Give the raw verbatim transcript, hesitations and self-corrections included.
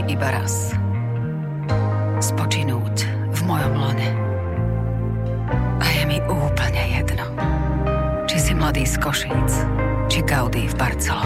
iba raz. Spočinúť v mojom lone. A je mi úplne jedno, či si mladý z Košíc, či Gaudí v Barcelone.